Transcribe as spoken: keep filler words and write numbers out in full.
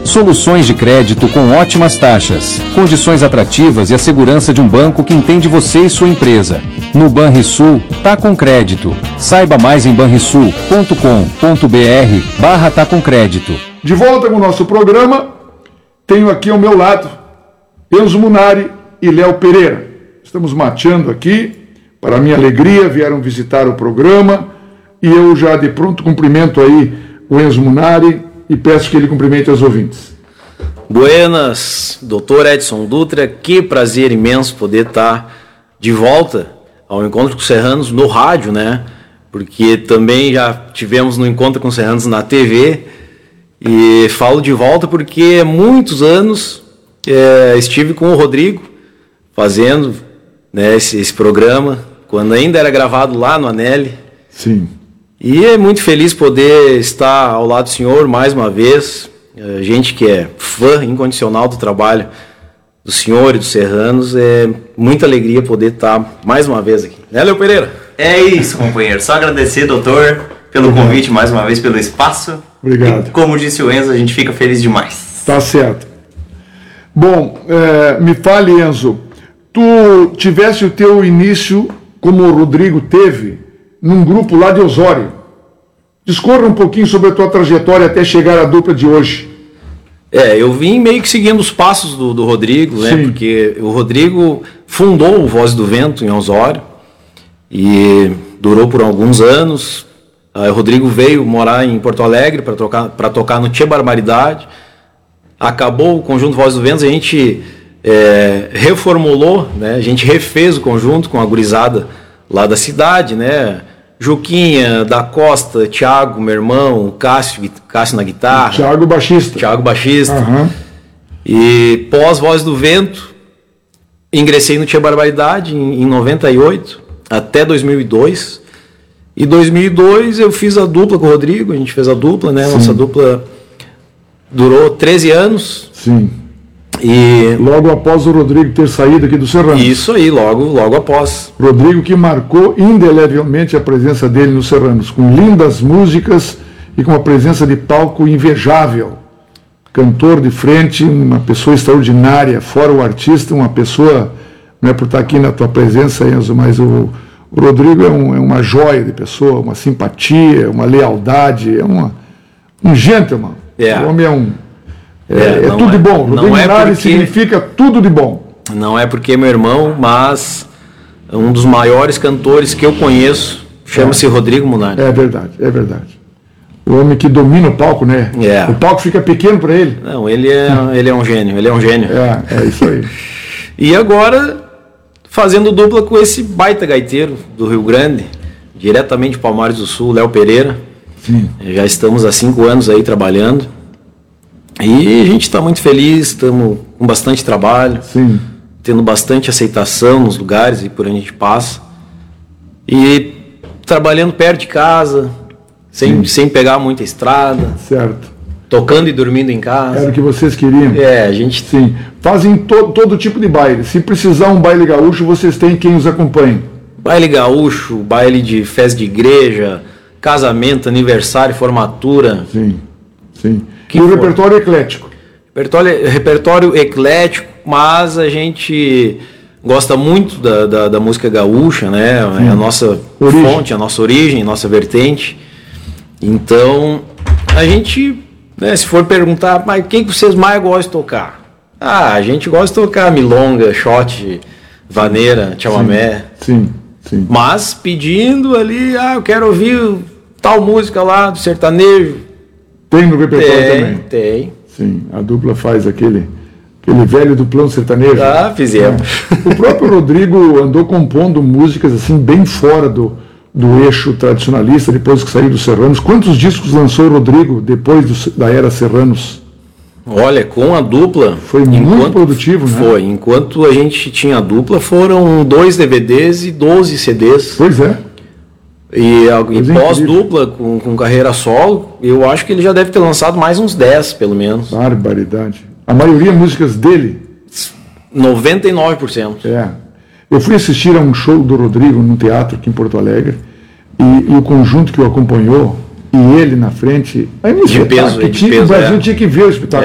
Soluções de crédito com ótimas taxas, condições atrativas e a segurança de um banco que entende você e sua empresa. No Banrisul, tá com crédito. Saiba mais em banrisul ponto com ponto br barra tá com crédito. De volta com o nosso programa, tenho aqui ao meu lado Enzo Munari e Léo Pereira. Estamos mateando aqui, para minha alegria, vieram visitar o programa e eu já de pronto cumprimento aí o Enzo Munari e peço que ele cumprimente os ouvintes. Buenas, doutor Edson Dutra, que prazer imenso poder estar de volta ao Encontro com Serranos no rádio, né? Porque também já tivemos no Encontro com Serranos na T V e falo de volta porque há muitos anos é, estive com o Rodrigo fazendo, né, esse, esse programa, quando ainda era gravado lá no Anelli. Sim. E é muito feliz poder estar ao lado do senhor mais uma vez, a gente que é fã incondicional do trabalho do senhor e dos Serranos, é muita alegria poder estar mais uma vez aqui. Né, Léo Pereira? É isso, companheiro. Só agradecer, doutor, pelo Obrigado. convite, mais uma vez, pelo espaço. Obrigado. E, como disse o Enzo, a gente fica feliz demais. Tá certo. Bom, é, me fale, Enzo, tu tivesse o teu início, como o Rodrigo teve, num grupo lá de Osório. Discorra um pouquinho sobre a tua trajetória até chegar à dupla de hoje. É, eu vim meio que seguindo os passos do, do Rodrigo, né? Sim. Porque o Rodrigo fundou o Voz do Vento em Osório e durou por alguns anos. Aí o Rodrigo veio morar em Porto Alegre para tocar, para tocar no Tchê Barbaridade. Acabou o conjunto Voz do Vento, a gente é, reformulou, né? A gente refez o conjunto com a gurizada lá da cidade, né? Juquinha, da Costa, Thiago, meu irmão, Cássio, Cássio na guitarra. Thiago baixista. Thiago baixista. Uhum. E pós Voz do Vento, ingressei no Tia Barbaridade em, em noventa e oito até dois mil e dois. E em dois mil e dois eu fiz a dupla com o Rodrigo, a gente fez a dupla, né? Sim. Nossa dupla durou treze anos. Sim. E logo após o Rodrigo ter saído aqui do Serranos. Isso aí, logo, logo após. Rodrigo que marcou indelevelmente a presença dele no Serranos, com lindas músicas e com uma presença de palco invejável. Cantor de frente, uma pessoa extraordinária, fora o artista, uma pessoa, não é por estar aqui na tua presença, Enzo, mas o, o Rodrigo é, um, é uma joia de pessoa, uma simpatia, uma lealdade, é uma, um gentleman. Yeah. O homem é um... É, É, é tudo é, de bom. Rodrigo não é Munari porque, significa tudo de bom. Não é porque é meu irmão, mas um dos maiores cantores que eu conheço chama-se é. Rodrigo Munari. É verdade, é verdade. O homem que domina o palco, né? É. O palco fica pequeno para ele. Não, ele é, ele é um gênio, ele é um gênio. É, é isso aí. E agora, fazendo dupla com esse baita gaiteiro do Rio Grande, diretamente de Palmares do Sul, Léo Pereira. Sim. Já estamos há cinco anos aí trabalhando. E a gente está muito feliz, estamos com bastante trabalho, Sim. tendo bastante aceitação nos lugares e por onde a gente passa. E trabalhando perto de casa, sem, sem pegar muita estrada. Certo. Tocando e dormindo em casa. Era o que vocês queriam. É, a gente... Sim. Fazem to, todo tipo de baile. Se precisar um baile gaúcho, vocês têm quem os acompanhe. Baile gaúcho, baile de festa de igreja, casamento, aniversário, formatura. Sim, sim. Que e o for. repertório eclético. Repertório, repertório eclético, mas a gente gosta muito da, da, da música gaúcha, né? É a nossa origem. fonte, a nossa origem, a nossa vertente. Então, a gente, né, se for perguntar, mas quem que vocês mais gostam de tocar? Ah, a gente gosta de tocar milonga, shot, vaneira, chamamé. Sim, sim. Mas pedindo ali, ah, eu quero ouvir tal música lá do sertanejo. Tem no repertório Tem, também? tem. Sim, a dupla faz aquele, aquele velho duplão sertanejo. Ah, fizemos. É. O próprio Rodrigo andou compondo músicas assim bem fora do, do eixo tradicionalista, depois que saiu dos Serranos. Quantos discos lançou o Rodrigo depois do, da era Serranos? Olha, com a dupla... Foi muito produtivo, né? Foi. Enquanto a gente tinha a dupla, foram dois D V Ds e doze C Ds. Pois é. E, e é pós-dupla, com, com carreira solo, eu acho que ele já deve ter lançado mais uns dez, pelo menos. Barbaridade. A maioria músicas dele? noventa e nove por cento. É. Eu fui assistir a um show do Rodrigo num teatro aqui em Porto Alegre, e, e o conjunto que o acompanhou, e ele na frente, aí um De peso, que de tinha, peso, o Brasil é. tinha que ver o espetáculo.